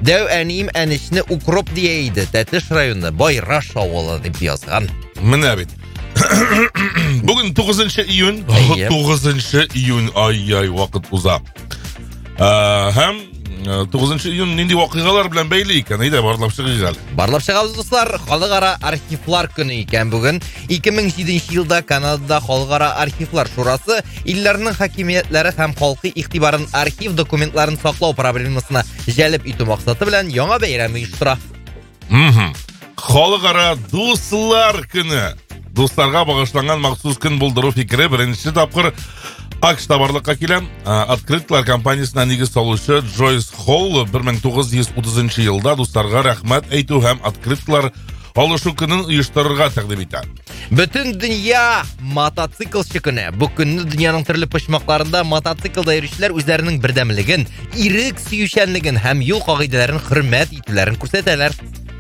Дәу әнейім әнішіні укроп дейді. Тәтіш районы Байраш ауылы деп жазған. Міне бит. Бүгін 9 июнь. 9 июнь. Ай, вақыт ұза. Һәм 9 июнь нендей вақиғалар белән бәйле икән? Әйдә, барлап чыгыйк. Барлап чыгабыз, дуслар. Халыкара архивлар көне икән бүгін. 2007 елда Канадада Халыкара архивлар шурасы илләрнең хакимиятләре һәм халкы игътибарын архив документларын саклау проблемасына җәлеп итү максаты белән яңа бәйрәм оештыра. Халыкара дуслар көне. Дусларга багышланган махсус көн булдыру фикере беренче тапкыр АКШта барлыкка килә. Открытлар компаниясенә нигез салучы Джойс Холл 1930 елда дусларга рәхмәт әйтү һәм открытлар алышу көнен оештырырга тәкъдим итә. Бөтен дөнья мотоциклчы көне. Бу көнне дөньяның төрле почмакларында мотоциклда йөрүчеләр үзләренең бердәмлеген, ирек сөючәнлеген һәм юл кагыйдәләрен хөрмәт итүләрен күрсәтәләр.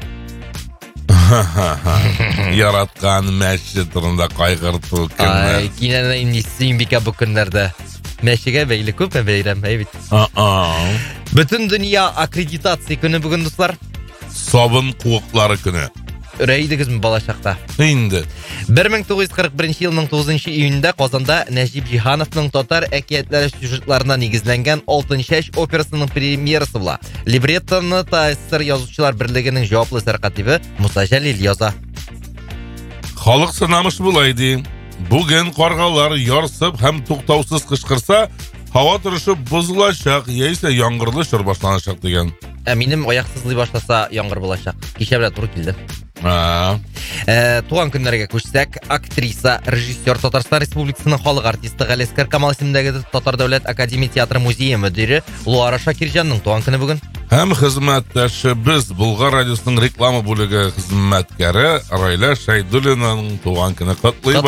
Яраткан мәче турында кайгырту көнне. Ай, кинәнә инвестиция бика бу көннәрдә. Мәчегә бәйле күп бәйрәм, әйбит. Бөтен дөнья аккредитация көне бүген, дуслар. Сабын куыклары көне. Рәйдегезме балачакта? Инде. 1941 елның 9 июньдә Казанда Нәҗип Җиһановның татар әкиятләре сюжетларына нигезләнгән Алтын чәч операсының премьерасы була. Либреттоны ТССР язучылар берлегенең җаваплы сәркатибе Муса Җәлил яза. Халык сынамыш булай ди. Бүген каргалар ярсып һәм туктаусыз кычкырса, һава торышы бозылачак, яисә яңгырлы чор башланачак дигән. Минем аяк сызлый башласа яңгыр булачак. Кичә белән туры килде. Туган көннәргә күчсәк, актриса, режиссер, Татарстан Республикасының халык артисты Галескар Камал исемендәге Татар дәүләт академия театры музее мөдире Луара Шакирҗанның туган көне бүген. Һәм хезмәттәшебез Булгар радиосының реклама бүлеге хезмәткәре Райла Шәйдуллинаның туган көне котлый.